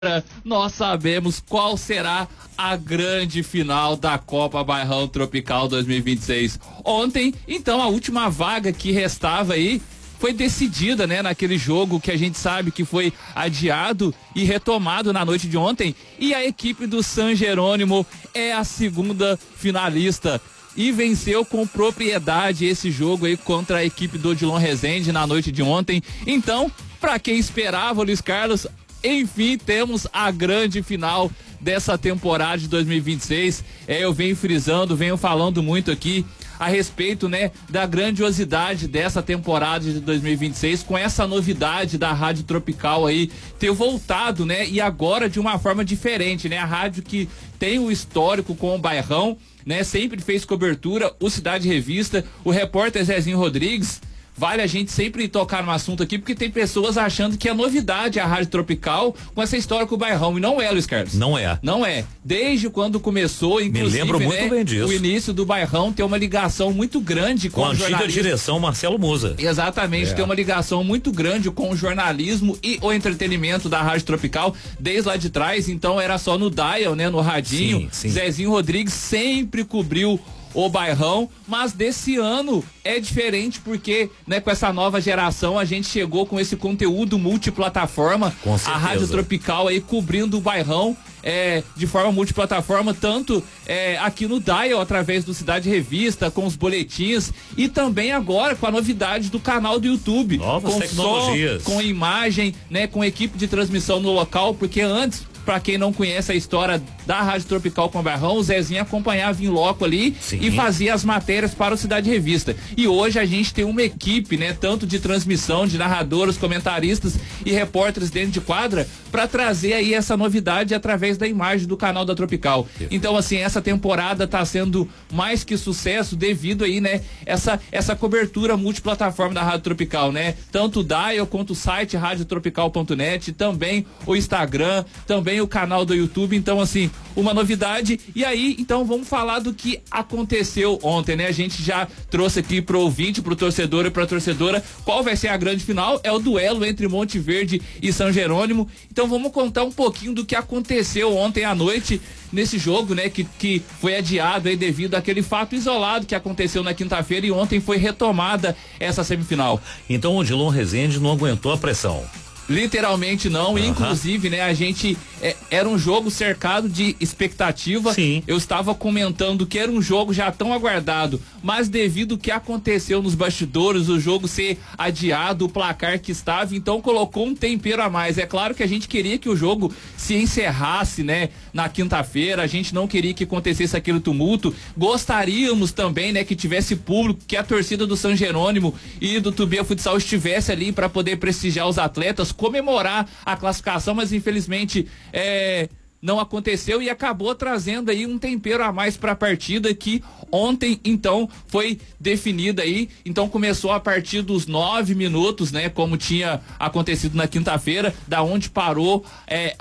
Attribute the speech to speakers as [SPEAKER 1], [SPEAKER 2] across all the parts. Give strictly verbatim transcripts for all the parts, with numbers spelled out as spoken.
[SPEAKER 1] Nós sabemos qual será a grande final da Copa Bairrão Tropical dois mil e vinte e seis. Ontem, então, a última vaga que restava aí foi decidida, né, naquele jogo que a gente sabe que foi adiado e retomado na noite de ontem, e a equipe do San Jerônimo é a segunda finalista e venceu com propriedade esse jogo aí contra a equipe do Odilon Rezende na noite de ontem. Então, para quem esperava, Luiz Carlos, enfim, temos a grande final dessa temporada de dois mil e vinte e seis. É, eu venho frisando, venho falando muito aqui a respeito, né, da grandiosidade dessa temporada de dois mil e vinte e seis, com essa novidade da Rádio Tropical aí ter voltado, né, e agora de uma forma diferente, né, a rádio que tem o histórico com o Bairrão, né, sempre fez cobertura, o Cidade Revista, o repórter Zezinho Rodrigues. Vale a gente sempre tocar no assunto aqui, porque tem pessoas achando que é novidade a Rádio Tropical com essa história com o Bairrão, e não é, Luiz Carlos.
[SPEAKER 2] Não é.
[SPEAKER 1] Não é. Desde quando começou, inclusive,
[SPEAKER 2] me lembro muito, né, bem disso.
[SPEAKER 1] O início do Bairrão tem uma ligação muito grande com, com
[SPEAKER 2] a antiga direção Marcelo Musa.
[SPEAKER 1] Exatamente, é. Tem uma ligação muito grande com o jornalismo e o entretenimento da Rádio Tropical desde lá de trás. Então era só no dial, né, no radinho. Sim, sim. Zezinho Rodrigues sempre cobriu o Bairrão, mas desse ano é diferente porque, né, com essa nova geração a gente chegou com esse conteúdo multiplataforma, a Rádio Tropical aí cobrindo o Bairrão é, de forma multiplataforma, tanto é, aqui no dial, através do Cidade Revista, com os boletins, e também agora com a novidade do canal do YouTube.
[SPEAKER 2] Novas
[SPEAKER 1] com
[SPEAKER 2] tecnologias.
[SPEAKER 1] Som, com imagem, né, com equipe de transmissão no local, porque antes, pra quem não conhece a história da Rádio Tropical com o Bairrão, o Zezinho acompanhava em loco ali. Sim. E fazia as matérias para o Cidade Revista. E hoje a gente tem uma equipe, né, tanto de transmissão, de narradores, comentaristas e repórteres dentro de quadra, para trazer aí essa novidade através da imagem do canal da Tropical. Perfeito. Então, assim, essa temporada tá sendo mais que sucesso devido aí, né, essa, essa cobertura multiplataforma da Rádio Tropical, né? Tanto o dial quanto o site rádio tropical ponto net, também o Instagram, também o canal do YouTube. Então, assim, uma novidade. E aí, então, vamos falar do que aconteceu ontem, né? A gente já trouxe aqui pro ouvinte, pro torcedor e pra torcedora qual vai ser a grande final. É o duelo entre Monte Verde e San Jerônimo. Então vamos contar um pouquinho do que aconteceu ontem à noite nesse jogo, né? Que, que foi adiado aí devido àquele fato isolado que aconteceu na quinta-feira, e ontem foi retomada essa semifinal.
[SPEAKER 2] Então o Odilon Rezende não aguentou a pressão.
[SPEAKER 1] Literalmente não, uhum. Inclusive, né, a gente, é, era um jogo cercado de expectativa.
[SPEAKER 2] Sim.
[SPEAKER 1] Eu estava comentando que era um jogo já tão aguardado, mas devido ao que aconteceu nos bastidores, o jogo ser adiado, o placar que estava, então colocou um tempero a mais. É claro que a gente queria que o jogo se encerrasse, né, na quinta-feira, a gente não queria que acontecesse aquele tumulto, gostaríamos também, né, que tivesse público, que a torcida do San Jerônimo e do Tubia Futsal estivesse ali para poder prestigiar os atletas, comemorar a classificação, mas infelizmente é, não aconteceu e acabou trazendo aí um tempero a mais para a partida, que ontem então foi definida aí. Então começou a partir dos nove minutos, né, como tinha acontecido na quinta-feira, da onde parou, é,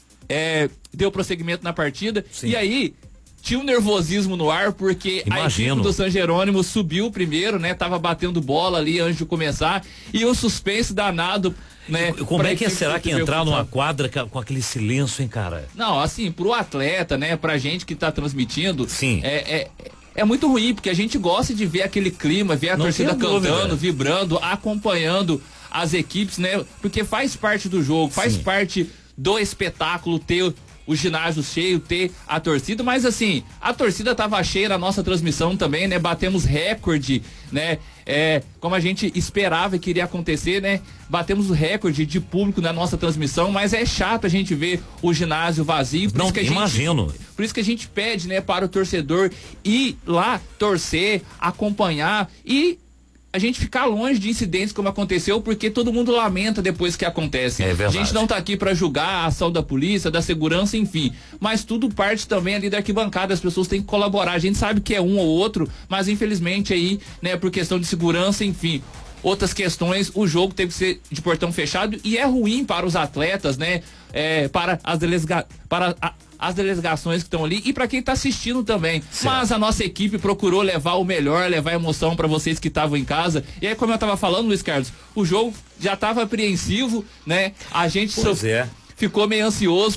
[SPEAKER 1] é, deu prosseguimento na partida. Sim. E aí tinha um nervosismo no ar, porque Imagino. a equipe do San Jerônimo subiu primeiro, né? Tava batendo bola ali antes de começar, e o suspense danado, né?
[SPEAKER 2] Como é que será que entrar numa quadra com aquele silêncio, hein, cara?
[SPEAKER 1] Não, assim, pro atleta, né? Pra gente que tá transmitindo,
[SPEAKER 2] sim,
[SPEAKER 1] é, é, é muito ruim, porque a gente gosta de ver aquele clima, ver a Não torcida cantando, vibrando, acompanhando as equipes, né? Porque faz parte do jogo, faz sim. parte do espetáculo ter o ginásio cheio, ter a torcida, mas assim, a torcida tava cheia na nossa transmissão também, né? Batemos recorde, né? É, como a gente esperava que iria acontecer, né? Batemos o recorde de público na nossa transmissão, mas é chato a gente ver o ginásio vazio. Por
[SPEAKER 2] Não,
[SPEAKER 1] isso que a
[SPEAKER 2] imagino.
[SPEAKER 1] Gente, por isso que a gente pede, né, para o torcedor ir lá, torcer, acompanhar e a gente ficar longe de incidentes como aconteceu, porque todo mundo lamenta depois que acontece.
[SPEAKER 2] É verdade.
[SPEAKER 1] A gente não tá aqui para julgar a ação da polícia, da segurança, enfim, mas tudo parte também ali da arquibancada, as pessoas têm que colaborar. A gente sabe que é um ou outro, mas infelizmente aí, né, por questão de segurança, enfim, outras questões, o jogo teve que ser de portão fechado, e é ruim para os atletas, né, é, para as delega para a as delegações que estão ali e para quem tá assistindo também. Certo. Mas a nossa equipe procurou levar o melhor, levar emoção para vocês que estavam em casa. E aí, como eu tava falando, Luiz Carlos, o jogo já tava apreensivo, né? A gente
[SPEAKER 2] pois so... é.
[SPEAKER 1] ficou meio ansioso